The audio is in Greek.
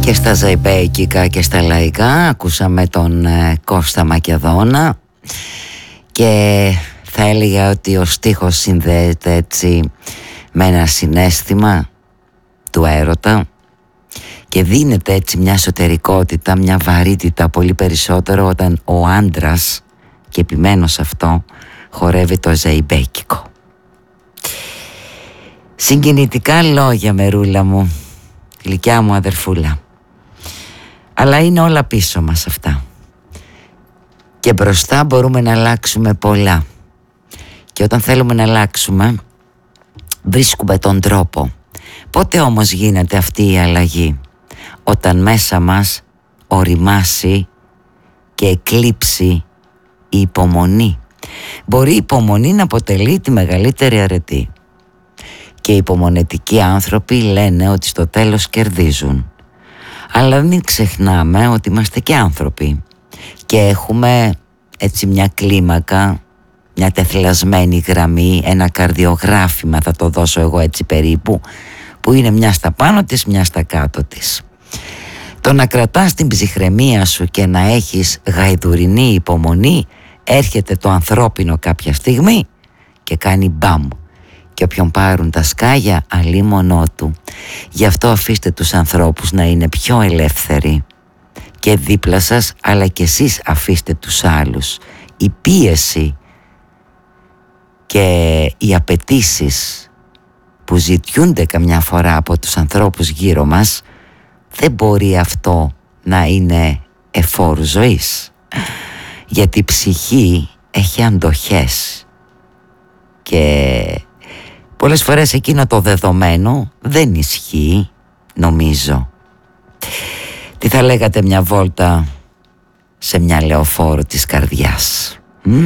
Και στα ζαϊμπέικικα και στα λαϊκά ακούσαμε τον Κώστα Μακεδόνα και θα έλεγα ότι ο στίχος συνδέεται έτσι με ένα συναίσθημα του έρωτα και δίνεται έτσι μια εσωτερικότητα, μια βαρύτητα πολύ περισσότερο όταν ο άντρας, και επιμένω σε αυτό, χορεύει το ζαϊμπέικικο. Συγκινητικά λόγια, Μερούλα μου, γλυκιά μου αδερφούλα. Αλλά είναι όλα πίσω μας αυτά. Και μπροστά μπορούμε να αλλάξουμε πολλά. Και όταν θέλουμε να αλλάξουμε, βρίσκουμε τον τρόπο. Πότε όμως γίνεται αυτή η αλλαγή? Όταν μέσα μας οριμάσει και εκλείψει η υπομονή. Μπορεί η υπομονή να αποτελεί τη μεγαλύτερη αρετή. Και οι υπομονετικοί άνθρωποι λένε ότι στο τέλος κερδίζουν. Αλλά μην ξεχνάμε ότι είμαστε και άνθρωποι και έχουμε έτσι μια κλίμακα, μια τεθλασμένη γραμμή, ένα καρδιογράφημα, θα το δώσω εγώ έτσι περίπου, που είναι μια στα πάνω της, μια στα κάτω της. Το να κρατάς την ψυχραιμία σου και να έχεις γαϊδουρινή υπομονή, έρχεται το ανθρώπινο κάποια στιγμή και κάνει μπαμ. Και όποιον πάρουν τα σκάγια, αλίμονό του. Γι' αυτό αφήστε τους ανθρώπους να είναι πιο ελεύθεροι και δίπλα σας, αλλά και εσείς αφήστε τους άλλους. Η πίεση και οι απαιτήσεις που ζητιούνται καμιά φορά από τους ανθρώπους γύρω μας, δεν μπορεί αυτό να είναι εφόρου ζωής. Γιατί η ψυχή έχει αντοχές και πολλές φορές εκείνο το δεδομένο δεν ισχύει, νομίζω. Τι θα λέγατε μια βόλτα σε μια λεωφόρο της καρδιάς?